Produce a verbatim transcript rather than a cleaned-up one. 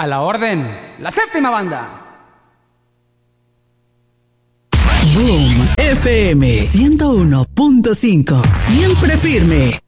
A la orden, la séptima banda. Boom F M ciento uno punto cinco. Siempre firme.